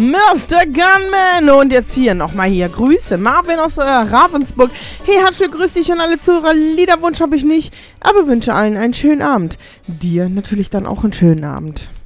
Mr. Gunman. Und jetzt hier nochmal hier. Grüße. Marvin aus Ravensburg. Hey, Hatsche, grüß dich und alle Zuhörer. Liederwunsch habe ich nicht, aber wünsche allen einen schönen Abend. Dir natürlich dann auch einen schönen Abend.